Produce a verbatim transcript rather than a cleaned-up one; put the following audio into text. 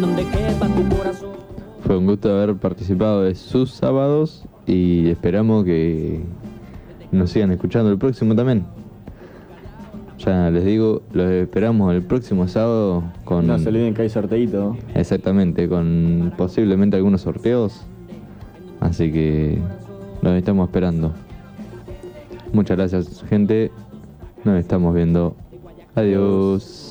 donde quepa tu corazón. Fue un gusto haber participado de sus sábados y esperamos que nos sigan escuchando el próximo también. Ya les digo, los esperamos el próximo sábado con... No se olviden que hay sorteito. Exactamente, con posiblemente algunos sorteos. Así que los estamos esperando. Muchas gracias, gente. Nos estamos viendo. Adiós.